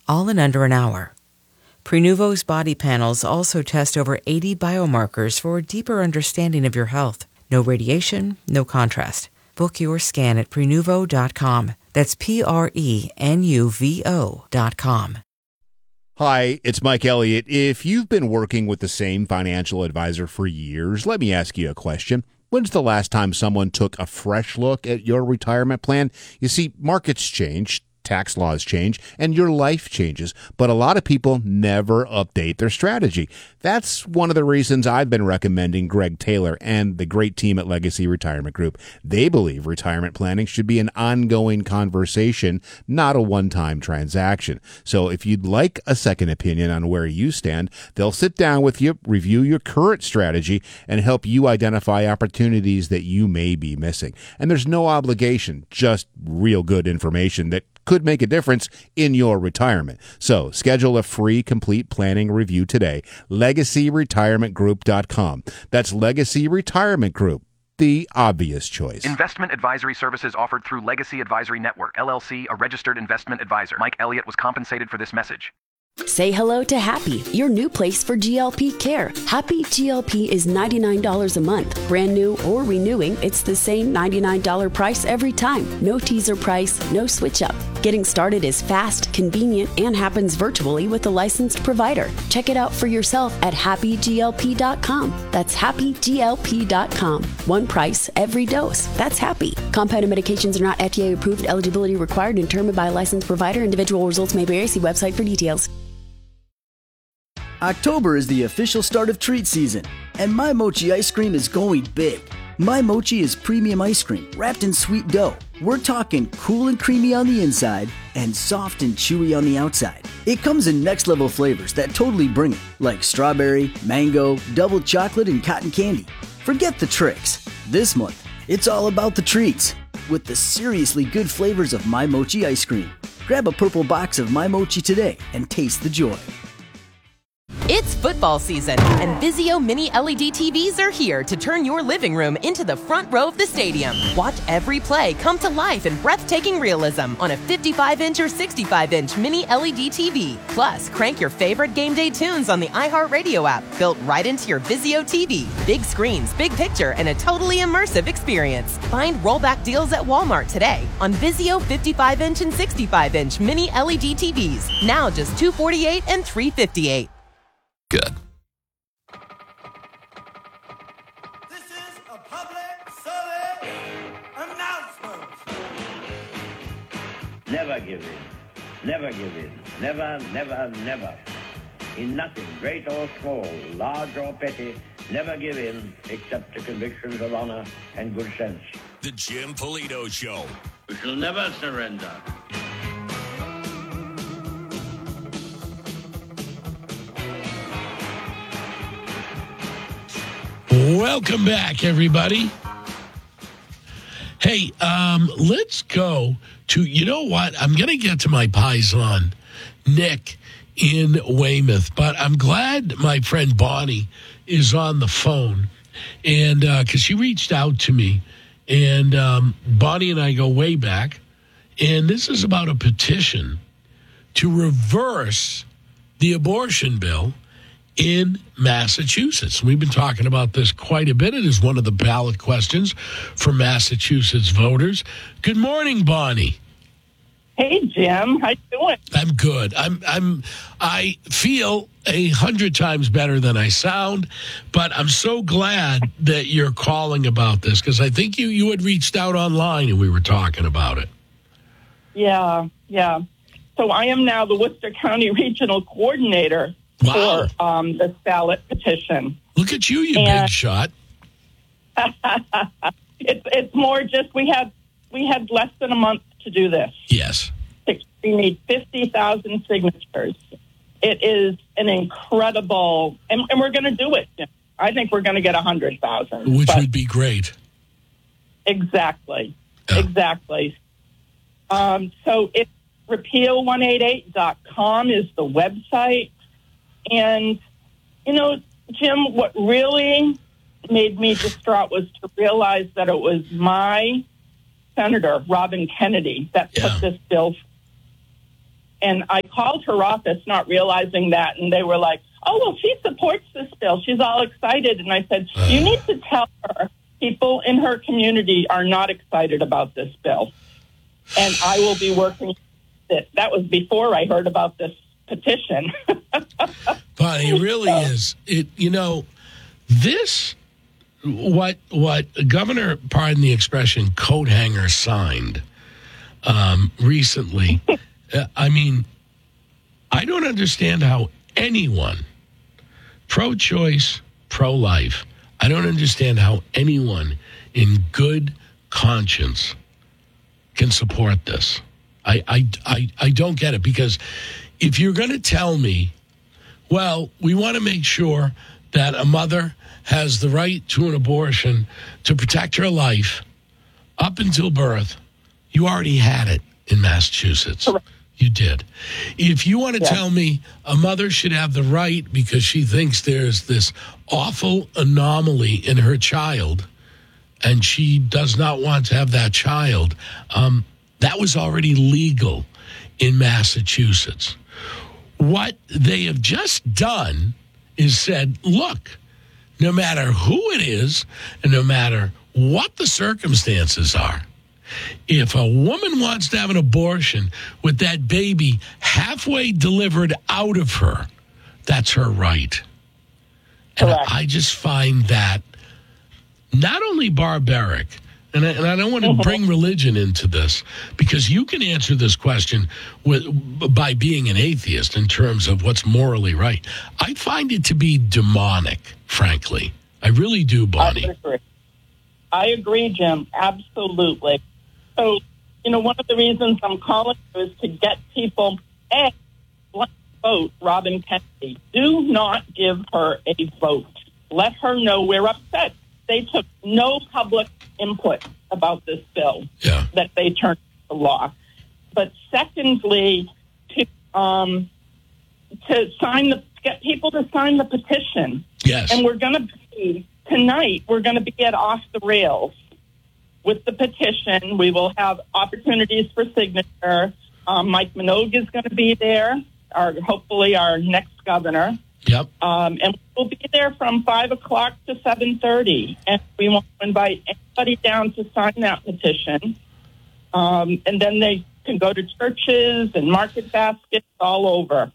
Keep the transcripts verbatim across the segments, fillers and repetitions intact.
all in under an hour. Prenuvo's body panels also test over eighty biomarkers for a deeper understanding of your health. No radiation, no contrast. Book your scan at Prenuvo dot com. That's P R E N U V O dot com. Hi, it's Mike Elliott. If you've been working with the same financial advisor for years, let me ask you a question. When's the last time someone took a fresh look at your retirement plan? You see, markets change, tax laws change, and your life changes, but a lot of people never update their strategy. That's one of the reasons I've been recommending Greg Taylor and the great team at Legacy Retirement Group. They believe retirement planning should be an ongoing conversation, not a one-time transaction. So if you'd like a second opinion on where you stand, they'll sit down with you, review your current strategy, and help you identify opportunities that you may be missing. And there's no obligation, just real good information that could make a difference in your retirement. So schedule a free complete planning review today. Legacy Retirement Group dot com. That's Legacy Retirement Group, the obvious choice. Investment advisory services offered through Legacy Advisory Network, L L C, a registered investment advisor. Mike Elliott was compensated for this message. Say hello to Happy, your new place for G L P care. Happy G L P is ninety-nine dollars a month. Brand new or renewing, it's the same ninety-nine dollars price every time. No teaser price, no switch up. Getting started is fast, convenient, and happens virtually with a licensed provider. Check it out for yourself at Happy G L P dot com. That's Happy G L P dot com. One price, every dose. That's Happy. Compounded medications are not F D A approved. Eligibility required and determined by a licensed provider. Individual results may vary. See website for details. October is the official start of treat season, and My Mochi ice cream is going big. My Mochi is premium ice cream wrapped in sweet dough. We're talking cool and creamy on the inside and soft and chewy on the outside. It comes in next level flavors that totally bring it, like strawberry, mango, double chocolate, and cotton candy. Forget the tricks. This month, it's all about the treats with the seriously good flavors of My Mochi ice cream. Grab a purple box of My Mochi today and taste the joy. It's football season, and Vizio Mini L E D T Vs are here to turn your living room into the front row of the stadium. Watch every play come to life in breathtaking realism on a fifty-five inch or sixty-five inch Mini L E D T V. Plus, crank your favorite game day tunes on the iHeartRadio app, built right into your Vizio T V. Big screens, big picture, and a totally immersive experience. Find rollback deals at Walmart today on Vizio fifty-five inch and sixty-five inch Mini L E D T Vs. Now just two hundred forty-eight dollars and three hundred fifty-eight dollars. Good. This is a public service announcement. Never give in. Never give in. Never, never, never. In nothing, great or small, large or petty, never give in except to convictions of honor and good sense. The Jim Polito Show. We shall never surrender. Welcome back, everybody. Hey, um, let's go to, you know what? I'm going to get to my paisan, Nick, in Weymouth, but I'm glad my friend Bonnie is on the phone, and because uh, she reached out to me, and um, Bonnie and I go way back, and this is about a petition to reverse the abortion bill in Massachusetts. We've been talking about this quite a bit. It is one of the ballot questions for Massachusetts voters. Good morning, Bonnie. Hey, Jim. How you doing? I'm good. I'm. I'm. I feel a hundred times better than I sound, but I'm so glad that you're calling about this because I think you you had reached out online and we were talking about it. Yeah, yeah. So I am now the Worcester County Regional Coordinator. Wow. For um, this ballot petition. Look at you, you and big shot. it's it's more just we have we had less than a month to do this. Yes. We need fifty thousand signatures. It is an incredible, and, and we're going to do it. I think we're going to get one hundred thousand. Which would be great. Exactly. Yeah. Exactly. Um, so it's repeal one eighty-eight dot com is the website. And, you know, Jim, what really made me distraught was to realize that it was my senator, Robin Kennedy, that yeah. put this bill. And I called her office not realizing that, and they were like, oh, well, she supports this bill. She's all excited. And I said, you need to tell her people in her community are not excited about this bill. And I will be working with it. That was before I heard about this petition. But it really is. It, you know, this, what, what Governor, pardon the expression, coat hanger signed um, recently, uh, I mean, I don't understand how anyone, pro-choice, pro-life, I don't understand how anyone in good conscience can support this. I, I, I, I don't get it, because if you're going to tell me, well, we want to make sure that a mother has the right to an abortion to protect her life up until birth, you already had it in Massachusetts. Correct. You did. If you want to Yeah. tell me a mother should have the right because she thinks there's this awful anomaly in her child and she does not want to have that child, um, that was already legal in Massachusetts. What they have just done is said, look, no matter who it is and no matter what the circumstances are, if a woman wants to have an abortion with that baby halfway delivered out of her, that's her right. And Correct. I just find that not only barbaric, and I, and I don't want to Mm-hmm. bring religion into this, because you can answer this question with, by being an atheist in terms of what's morally right. I find it to be demonic, frankly. I really do, Bonnie. I agree. I agree, Jim. Absolutely. So, you know, one of the reasons I'm calling you is to get people, A, let's vote Robin Kennedy. Do not give her a vote. Let her know we're upset. They took no public input about this bill Yeah. that they turned into law. But secondly, to um, to sign the get people to sign the petition. Yes. And we're going to be tonight. We're going to be at Off the Rails with the petition. We will have opportunities for signature. Um, Mike Minogue is going to be there. Our hopefully our next governor. Yep. Um, and we'll be there from five o'clock to seven thirty. And we want to invite anybody down to sign that petition. Um, and then they can go to churches and market baskets all over.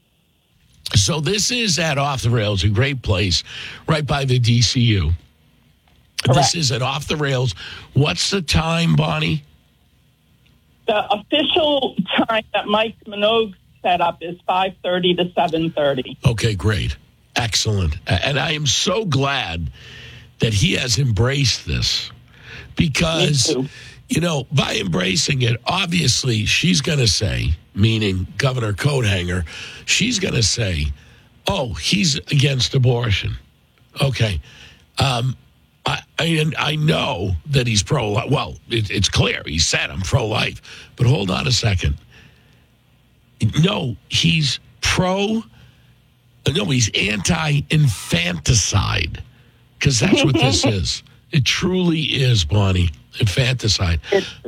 So this is at Off the Rails, a great place right by the D C U. Correct. This is at Off the Rails. What's the time, Bonnie? The official time that Mike Minogue set up is five thirty to seven thirty. Okay, great. Excellent. And I am so glad that he has embraced this, because, you know, by embracing it, obviously she's going to say, meaning Governor Coathanger, she's going to say, oh, he's against abortion. Okay. Um, I, I, I know that he's pro-life. Well, it, it's clear. He said, I'm pro-life. But hold on a second. No, he's pro... No, he's anti-infanticide, because that's what this is. It truly is, Bonnie, infanticide.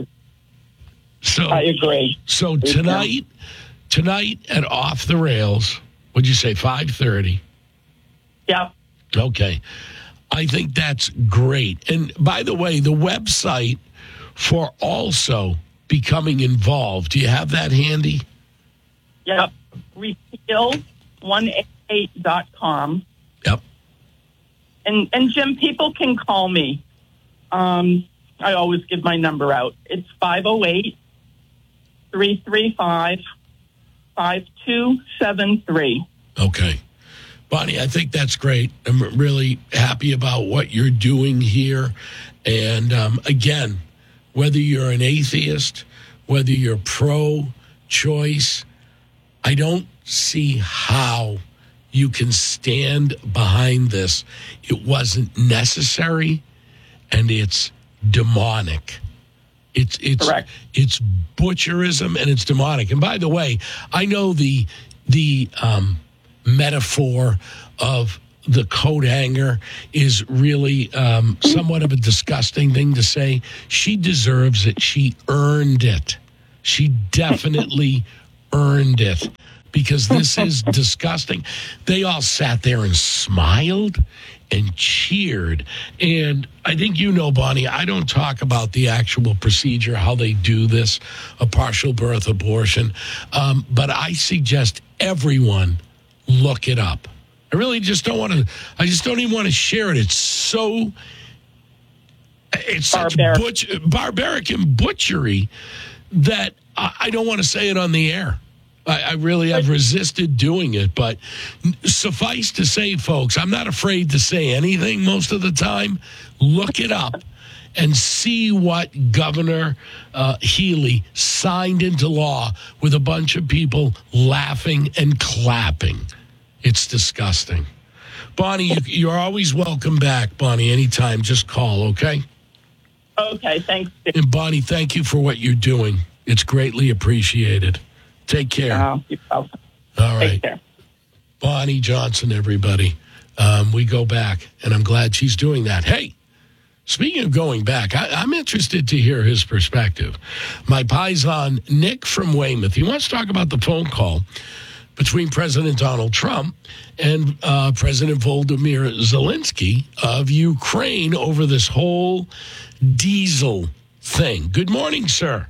So I agree. So tonight, tonight at Off the Rails, what'd you say, five thirty? Yeah. Okay. I think that's great. And by the way, the website for also becoming involved, do you have that handy? Yep. Repeal one eighty-eight dot com. Yep. And, and Jim, people can call me. Um, I always give my number out. It's five oh eight, three three five, five two seven three. Okay. Bonnie, I think that's great. I'm really happy about what you're doing here. And um, again, whether you're an atheist, whether you're pro-choice, I don't see how you can stand behind this. It wasn't necessary, and it's demonic. It's it's Correct. It's butcherism, and it's demonic. And by the way, I know the the um, metaphor of the coat hanger is really um, somewhat of a disgusting thing to say. She deserves it. She earned it. She definitely earned it because this is disgusting. They all sat there and smiled and cheered. And I think you know, Bonnie, I don't talk about the actual procedure, how they do this, a partial birth abortion. Um, but I suggest everyone look it up. I really just don't want to, I just don't even want to share it. It's so, it's such Barbaric. butch, barbaric and butchery that I, I don't want to say it on the air. I, I really have resisted doing it, but suffice to say, folks, I'm not afraid to say anything most of the time. Look it up and see what Governor uh, Healy signed into law with a bunch of people laughing and clapping. It's disgusting. Bonnie, you, you're always welcome back, Bonnie, anytime. Just call, okay? Okay, thanks. And Bonnie, thank you for what you're doing. It's greatly appreciated. Take care. Uh, All right. Take care. Bonnie Johnson, everybody. Um, we go back, and I'm glad she's doing that. Hey, speaking of going back, I, I'm interested to hear his perspective. My paisan, Nick from Weymouth, he wants to talk about the phone call between President Donald Trump and uh, President Volodymyr Zelensky of Ukraine over this whole diesel thing. Good morning, sir.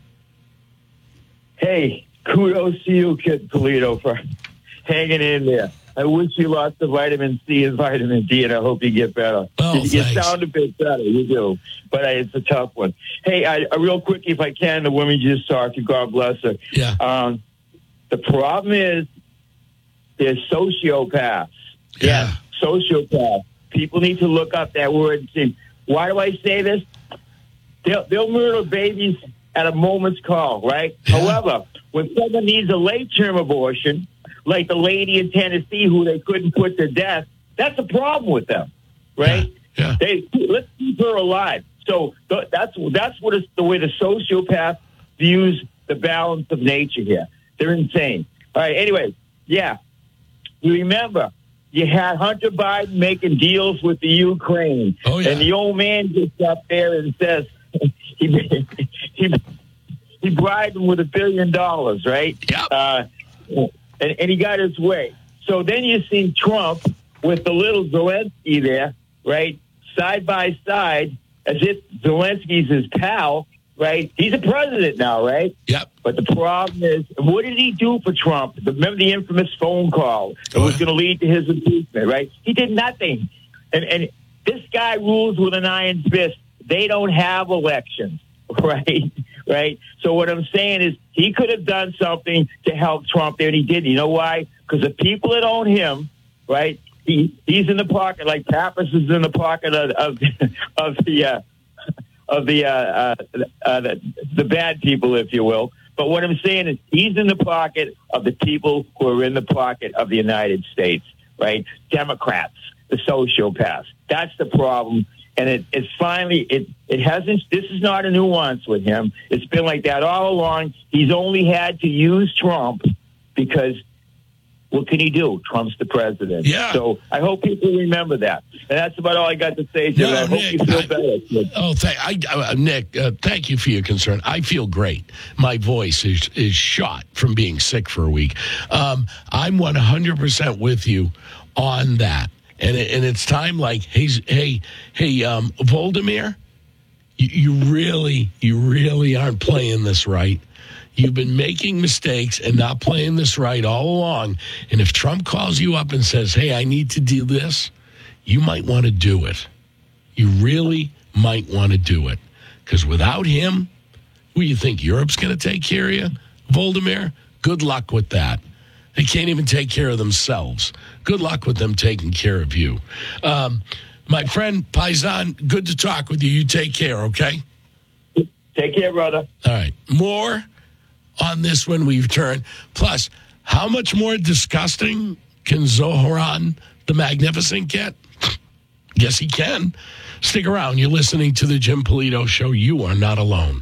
Hey, kudos to you, Kid Toledo, for hanging in there. I wish you lots of vitamin C and vitamin D, and I hope you get better. Oh, you you thanks. sound a bit better, you do, but uh, it's a tough one. Hey, I, uh, real quick, if I can, the woman you just talked to, God bless her. Yeah. Um, the problem is they're sociopaths. Yeah. Sociopaths. People need to look up that word and see. Why do I say this? They'll, they'll murder babies at a moment's call, right? Yeah. However, when someone needs a late-term abortion, like the lady in Tennessee who they couldn't put to death, that's a problem with them, right? Yeah. They let's keep her alive. So th- that's that's what is the way the sociopath views the balance of nature here. They're insane. All right. Anyway, yeah. You remember you had Hunter Biden making deals with the Ukraine, Oh, yeah. and the old man gets up there and says he he he bribed him with a billion dollars, right? Yep. Uh, and, and he got his way. So then you see Trump with the little Zelensky there, right, side by side, as if Zelensky's his pal, right? He's a president now, right? Yep. But the problem is, what did he do for Trump? Remember the infamous phone call that Oh, was yeah. going to lead to his impeachment, right? He did nothing. And, and this guy rules with an iron fist. They don't have elections, right? Right? So what I'm saying is he could have done something to help Trump there, and he didn't. You know why? Because the people that own him, right, he he's in the pocket, like Pappas is in the pocket of, of, of the... Uh, of the, uh, uh, uh, the the bad people, if you will. But what I'm saying is he's in the pocket of the people who are in the pocket of the United States, right? Democrats, the sociopaths. That's the problem. And it, it's finally, it, it hasn't, this is not a nuance with him. It's been like that all along. He's only had to use Trump because what can he do? Trump's the president. Yeah. So I hope people remember that. And that's about all I got to say, Jim. No, I hope Nick, you feel I- better. Oh, thank I, uh, Nick. Uh, thank you for your concern. I feel great. My voice is is shot from being sick for a week. Um, I'm one hundred percent with you on that, and it, and it's time. Like, hey, hey, hey, um, Voldemir, you, you really, you really aren't playing this right. You've been making mistakes and not playing this right all along. And if Trump calls you up and says, "Hey, I need to do this," you might want to do it. You really might want to do it. Because without him, who you think Europe's going to take care of you, Voldemir? Good luck with that. They can't even take care of themselves. Good luck with them taking care of you. Um, my friend Paisan, good to talk with you. You take care, okay? Take care, brother. All right. More on this when we return. Plus, how much more disgusting can Zohran the Magnificent get? Yes, he can. Stick around. You're listening to the Jim Polito Show. You are not alone.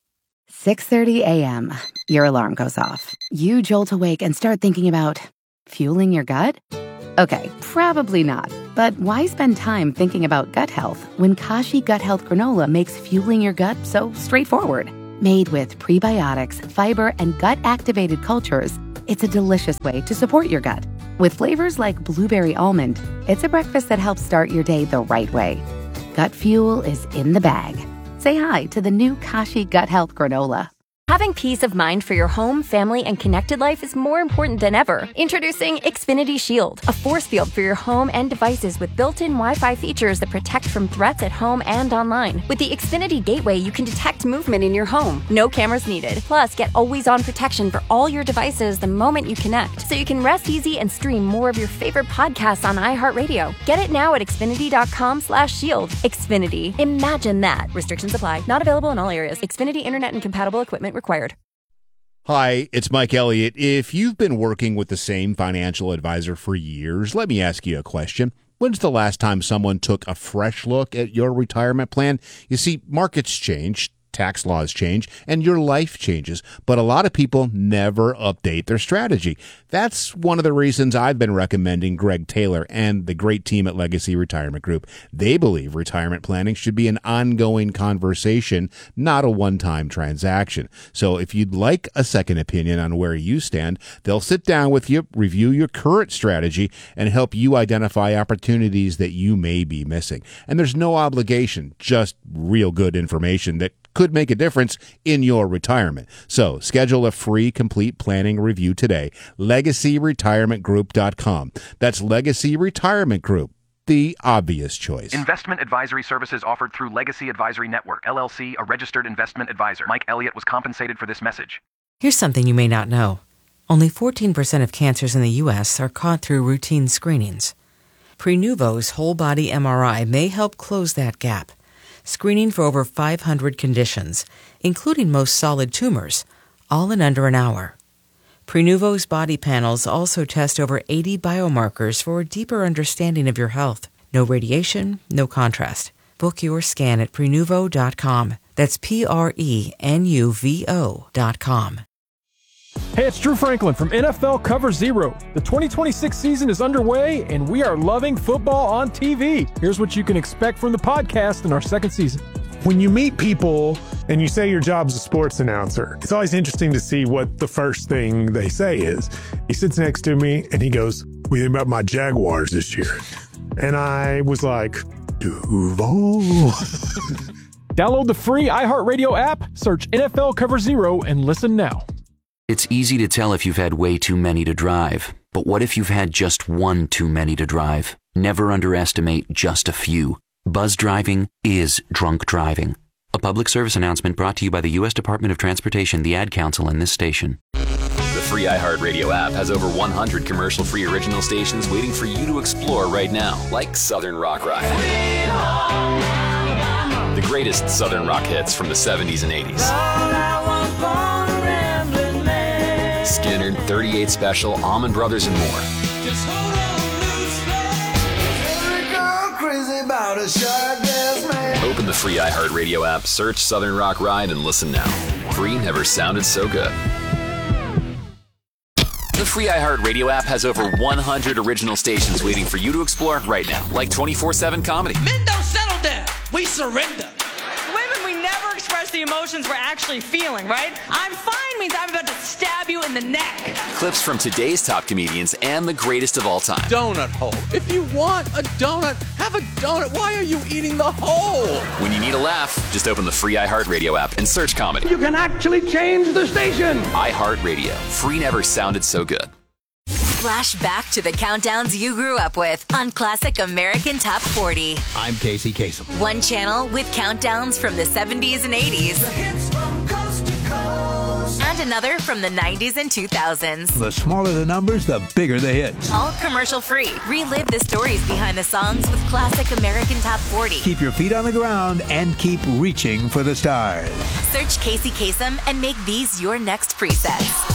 six thirty a.m. Your alarm goes off. You jolt awake and start thinking about fueling your gut? Okay, probably not. But why spend time thinking about gut health when Kashi Gut Health Granola makes fueling your gut so straightforward? Made with prebiotics, fiber, and gut-activated cultures, it's a delicious way to support your gut. With flavors like blueberry almond, it's a breakfast that helps start your day the right way. Gut Fuel is in the bag. Say hi to the new Kashi Gut Health Granola. Having peace of mind for your home, family, and connected life is more important than ever. Introducing Xfinity Shield, a force field for your home and devices with built-in Wi-Fi features that protect from threats at home and online. With the Xfinity Gateway, you can detect movement in your home. No cameras needed. Plus, get always-on protection for all your devices the moment you connect, so you can rest easy and stream more of your favorite podcasts on iHeartRadio. Get it now at Xfinity.com slash shield. Xfinity. Imagine that. Restrictions apply. Not available in all areas. Xfinity Internet and compatible equipment required. Hi, it's Mike Elliott. If you've been working with the same financial advisor for years, let me ask you a question. When's the last time someone took a fresh look at your retirement plan? You see, markets change, tax laws change, and your life changes, but a lot of people never update their strategy. That's one of the reasons I've been recommending Greg Taylor and the great team at Legacy Retirement Group. They believe retirement planning should be an ongoing conversation, not a one-time transaction. So if you'd like a second opinion on where you stand, they'll sit down with you, review your current strategy, and help you identify opportunities that you may be missing. And there's no obligation, just real good information that could make a difference in your retirement. So schedule a free complete planning review today. legacy retirement group dot com. That's Legacy Retirement Group, the obvious choice. Investment advisory services offered through Legacy Advisory Network, L L C, a registered investment advisor. Mike Elliott was compensated for this message. Here's something you may not know. Only fourteen percent of cancers in the U S are caught through routine screenings. Prenuvo's whole body M R I may help close that gap, screening for over five hundred conditions, including most solid tumors, all in under an hour. Prenuvo's body panels also test over eighty biomarkers for a deeper understanding of your health. No radiation, no contrast. Book your scan at Prenuvo dot com. That's P R E N U V O dot com. Hey, it's Drew Franklin from N F L Cover Zero. The twenty twenty-six season is underway, and we are loving football on T V. Here's what you can expect from the podcast in our second season. When you meet people and you say your job's a sports announcer, it's always interesting to see what the first thing they say is. He sits next to me and he goes, "What do you think about my Jaguars this year?" And I was like, Duval. Download the free iHeartRadio app, search N F L Cover Zero, and listen now. It's easy to tell if you've had way too many to drive. But what if you've had just one too many to drive? Never underestimate just a few. Buzz driving is drunk driving. A public service announcement brought to you by the U S Department of Transportation, the Ad Council, and this station. The free iHeartRadio app has over one hundred commercial-free original stations waiting for you to explore right now, like Southern Rock Ride. The greatest Southern rock hits from the seventies and eighties. Skinner, thirty-eight Special, Allman Brothers, and more. Just hold on loosely. Gone crazy about a shark gas man. Open the free iHeartRadio app, search Southern Rock Ride, and listen now. Free never sounded so good. The free iHeartRadio app has over one hundred original stations waiting for you to explore right now, like twenty-four seven comedy. Men don't settle down. We surrender. Women, we never express the emotions we're actually feeling, right? I'm fine means I'm about to stab you in the neck. Clips from today's top comedians and the greatest of all time. Donut hole. If you want a donut, have a donut. Why are you eating the hole? When you need a laugh, just open the free iHeartRadio app and search comedy. You can actually change the station. iHeartRadio. Free never sounded so good. Flash back to the countdowns you grew up with on Classic American Top forty. I'm Casey Kasem. One channel with countdowns from the seventies and eighties. The hits from coast to coast. And another from the nineties and two thousands. The smaller the numbers, the bigger the hits. All commercial free. Relive the stories behind the songs with Classic American Top forty. Keep your feet on the ground and keep reaching for the stars. Search Casey Kasem and make these your next presets.